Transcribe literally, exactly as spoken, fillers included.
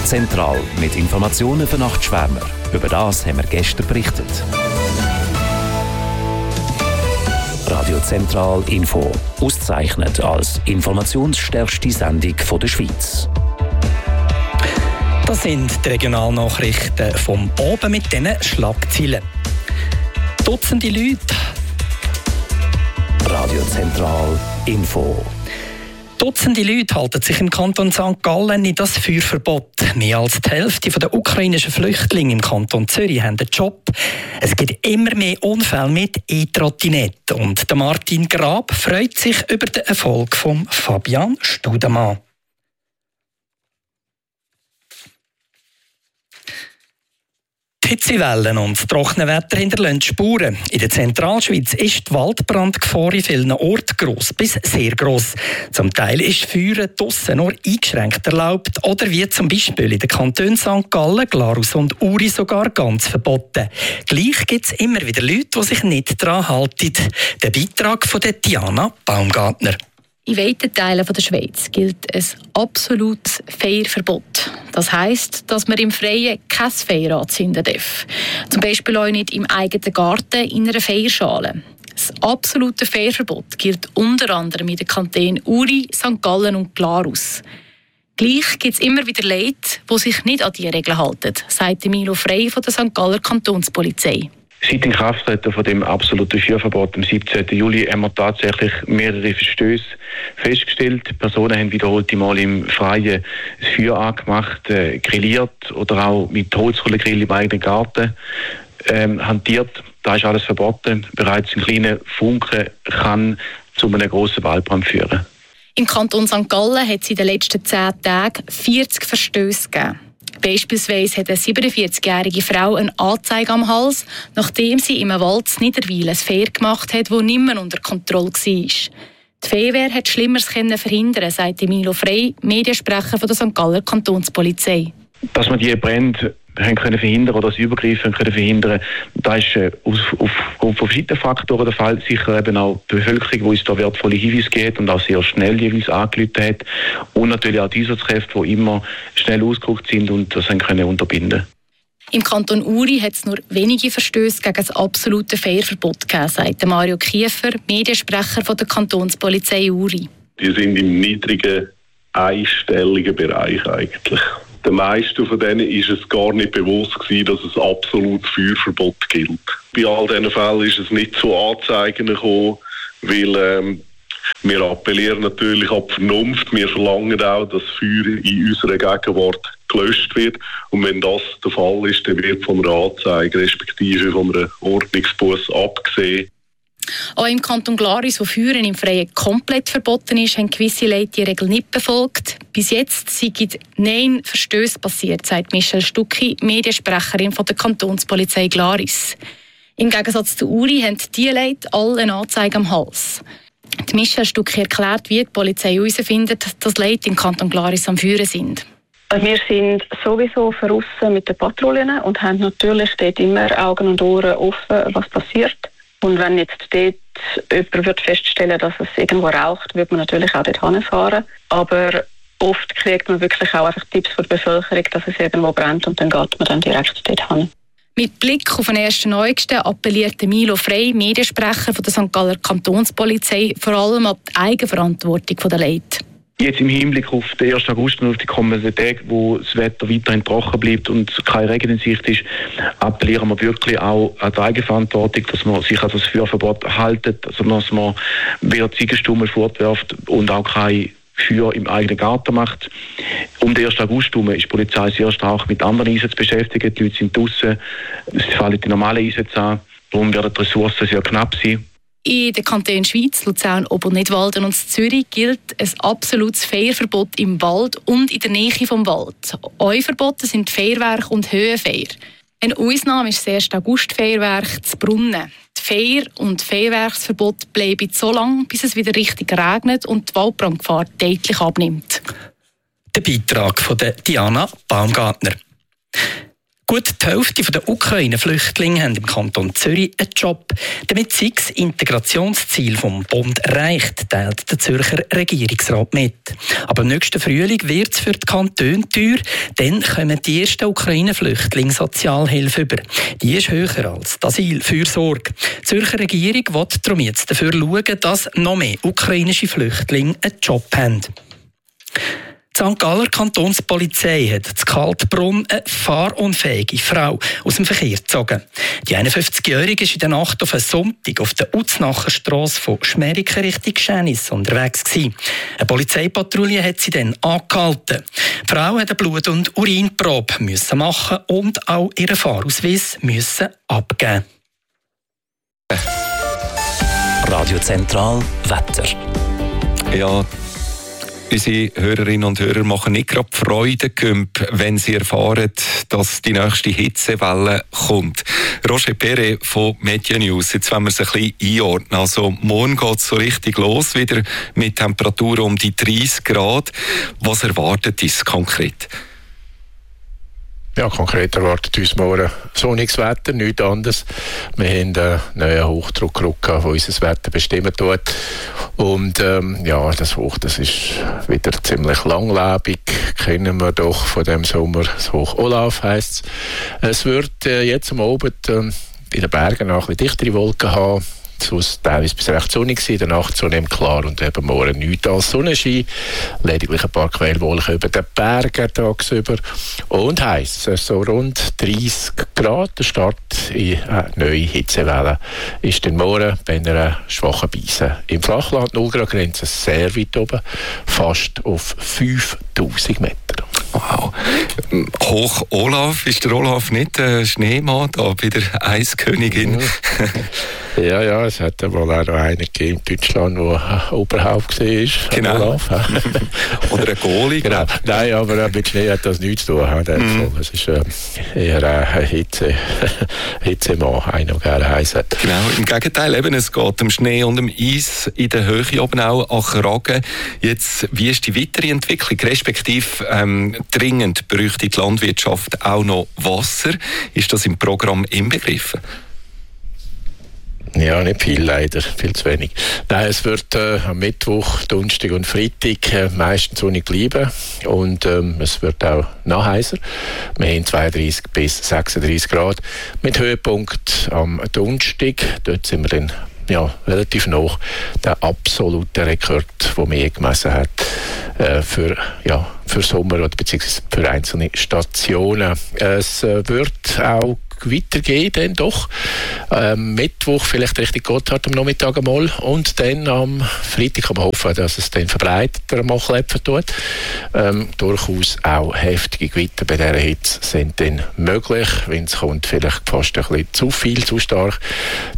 Zentral mit Informationen für Nachtschwärmer. Über das haben wir gestern berichtet. Radio Zentral Info, ausgezeichnet als informationsstärkste Sendung der Schweiz. Das sind die Regionalnachrichten vom Oben mit diesen Schlagzeilen. Dutzende Leute. Radio Zentral Info. Dutzende Leute halten sich im Kanton Sankt Gallen in das Feuerverbot. Mehr als die Hälfte der ukrainischen Flüchtlinge im Kanton Zürich haben einen Job. Es gibt immer mehr Unfälle mit E-Trottinetten. Und der Martin Grab freut sich über den Erfolg von Fabian Studemann. Die Hitzewellen und das trockene Wetter hinterlassen Spuren. In der Zentralschweiz ist die Waldbrandgefahr in vielen Orten gross bis sehr gross. Zum Teil ist Feuern draussen nur eingeschränkt erlaubt oder wie zum Beispiel in den Kantonen Sankt Gallen, Glarus und Uri sogar ganz verboten. Gleich gibt es immer wieder Leute, die sich nicht daran halten. Der Beitrag von der Diana Baumgartner. In weiten Teilen der Schweiz gilt ein absolutes Feierverbot. Das heisst, dass man im Freien kein Feuer anzünden darf. Zum Beispiel auch nicht im eigenen Garten in einer Feierschale. Das absolute Feierverbot gilt unter anderem in den Kantonen Uri, Sankt Gallen und Glarus. Gleich gibt es immer wieder Leute, die sich nicht an diese Regeln halten, sagt Milo Frey von der Sankt Galler Kantonspolizei. Seit Inkrafttreten von dem absoluten Feuerverbot am siebzehnten Juli haben wir tatsächlich mehrere Verstöße festgestellt. Die Personen haben wiederholt Mal im Freien das Feuer angemacht, äh, grilliert oder auch mit Holzkohlegrill im eigenen Garten ähm, hantiert. Da ist alles verboten. Bereits ein kleiner Funken kann zu einem grossen Waldbrand führen. Im Kanton Sankt Gallen hat es in den letzten zehn Tagen vierzig Verstöße gegeben. Beispielsweise hat eine siebenundvierzigjährige Frau eine Anzeige am Hals, nachdem sie im Wald in Niederwil ein Feuer gemacht hat, das nicht mehr unter Kontrolle war. Die Feuerwehr hat Schlimmeres verhindern, sagt Milo Frey, Mediensprecher von der Sankt Galler Kantonspolizei. Dass man diese Brände haben können verhindern oder das Übergreifen können verhindern, da ist äh, auf, aufgrund von verschiedenen Faktoren der Fall. Sicher eben auch die Bevölkerung, die uns da wertvolle Hinweise gibt und auch sehr schnell jeweils angerufen hat. Und natürlich auch die Einsatzkräfte, die immer schnell ausgerückt sind und das haben können unterbinden. Im Kanton Uri hat es nur wenige Verstöße gegen das absolute Feuerverbot gegeben, sagt Mario Kiefer, Mediensprecher von der Kantonspolizei Uri. Die sind im niedrigen, einstelligen Bereich eigentlich. Den meisten von denen ist es gar nicht bewusst gewesen, dass es absolut Feuerverbot gilt. Bei all diesen Fällen ist es nicht zu Anzeigen gekommen, weil ähm, wir appellieren natürlich an die Vernunft. Wir verlangen auch, dass Feuer in unserer Gegenwart gelöscht wird. Und wenn das der Fall ist, dann wird von einer Anzeige respektive von einer Ordnungsbusse abgesehen. Auch im Kanton Glarus, wo Feuern im Freien komplett verboten ist, haben gewisse Leute die Regel nicht befolgt. Bis jetzt sind neun Verstöße passiert, sagt Michelle Stucki, Mediensprecherin von der Kantonspolizei Glarus. Im Gegensatz zu Uri haben die Leute alle eine Anzeige am Hals. Die Michelle Stucki erklärt, wie die Polizei herausfindet, dass Leute im Kanton Glarus am Feuern sind. Wir sind sowieso draussen mit den Patrouillen und haben natürlich dort immer Augen und Ohren offen, was passiert. Und wenn jetzt dort jemand wird feststellen, dass es irgendwo raucht, wird man natürlich auch dort hinfahren. Aber oft kriegt man wirklich auch einfach Tipps von der Bevölkerung, dass es irgendwo brennt und dann geht man dann direkt dort hin. Mit Blick auf den ersten Neuesten appellierte Milo Frey, Mediensprecher von der Sankt Galler Kantonspolizei, vor allem an die Eigenverantwortung der Leute. Jetzt im Hinblick auf den ersten August und auf die kommenden Tage, wo das Wetter weiterhin trocken bleibt und keine Regen in Sicht ist, appellieren wir wirklich auch an die Eigenverantwortung, dass man sich an das Feuerverbot haltet, also dass man weder Ziegenstummel fortwirft und auch kein Feuer im eigenen Garten macht. Um den ersten August herum ist die Polizei sehr stark mit anderen Einsätzen beschäftigt. Die Leute sind draussen, es fallen die normalen Einsätze an, darum werden die Ressourcen sehr knapp sein. In den Kantonen Schweiz, Luzern, Obernitwalden und Zürich gilt ein absolutes Feuerverbot im Wald und in der Nähe vom Wald. Auch verboten sind Feuerwerke und Höhenfeuer. Eine Ausnahme ist das erste August-Feuerwerk zu Brunnen. Die Feuer- und Feuerwerksverbot bleiben so lange, bis es wieder richtig regnet und die Waldbrandgefahr deutlich abnimmt. Der Beitrag von Diana Baumgartner. Gut die Hälfte der Ukraine-Flüchtlinge haben im Kanton Zürich einen Job. Damit sei das Integrationsziel vom Bund erreicht, teilt der Zürcher Regierungsrat mit. Aber im nächsten Frühling wird es für die Kantone teuer, dann kommen die ersten Ukraine-Flüchtlinge Sozialhilfe über. Die ist höher als die Asylfürsorge. Die Zürcher Regierung will darum jetzt dafür schauen, dass noch mehr ukrainische Flüchtlinge einen Job haben. Die Sankt Galler Kantonspolizei hat in Kaltbrunn eine fahrunfähige Frau aus dem Verkehr gezogen. Die einundfünfzigjährige war in der Nacht auf einen Sonntag auf der Uznacher Strasse von Schmeriken Richtung Schänis unterwegs gewesen. Eine Polizeipatrouille hat sie dann angehalten. Die Frau musste eine Blut- und Urinprobe machen und auch ihren Fahrausweis müssen abgeben. Radio Zentral Wetter. Ja, unsere Hörerinnen und Hörer machen nicht gerade Freudengümp, wenn sie erfahren, dass die nächste Hitzewelle kommt. Roger Perret von Media News. Jetzt wollen wir es ein bisschen einordnen. Also, morgen geht es so richtig los, wieder mit Temperaturen um die dreißig Grad. Was erwartet uns konkret? Ja, konkret erwartet uns morgen sonniges Wetter, nichts anderes. Wir haben einen neuen Hochdruck, der unser Wetter bestimmen tut. Und ähm, ja, das Hoch, das ist wieder ziemlich langlebig. Kennen wir doch von dem Sommer. Das Hoch Olaf heisst es. Es wird äh, jetzt am Abend äh, in den Bergen noch ein bisschen dichtere Wolken haben. Sonst teilweise bis recht sonnig gewesen, in der Nacht zunehmend klar und eben morgen nichts als Sonnenschein. Lediglich ein paar Quellwolken über den Bergen tagsüber. Und heiß, so rund dreißig Grad. Der Start in eine neue Hitzewelle ist dann morgen bei einer schwachen Beise. Im Flachland null Grad Grenze sehr weit oben, fast auf fünftausend Meter. Wow. Hoch Olaf, ist der Olaf nicht der Schneemann da bei der Eiskönigin? Mhm. Ja, ja, es hat ja wohl auch noch einen gegeben in Deutschland, der Oberhaupt war. Genau. Olaf. Oder ein Goalie. Genau. Nein, aber mit Schnee hat das nichts zu tun. Es ist äh, eher ein Hitze, Hitzemann, einer, der gerne heiß hat. Genau, im Gegenteil, eben, es geht um Schnee und um Eis in der Höhe oben auch an Kragen. Jetzt, wie ist die weitere Entwicklung? Respektive ähm, dringend bräuchte die Landwirtschaft auch noch Wasser. Ist das im Programm inbegriffen? Ja, nicht viel leider, viel zu wenig. Nein, es wird äh, am Mittwoch, Donnerstag und Freitag äh, meistens sonnig bleiben und ähm, es wird auch noch heißer. Wir haben zweiunddreißig bis sechsunddreißig Grad mit Höhepunkt am Donnerstag. Dort sind wir dann ja, relativ nah der absolute Rekord, den man je gemessen hat äh, für, ja, für Sommer oder beziehungsweise für einzelne Stationen. Es äh, wird auch weitergehen, dann doch. Ähm, Mittwoch vielleicht richtig Gotthard am Nachmittag einmal und dann am Freitag kann man hoffen, dass es dann verbreiteter mal klepfen tut. Ähm, durchaus auch heftige Gewitter bei dieser Hitze sind dann möglich, wenn es kommt, vielleicht fast ein bisschen zu viel, zu stark.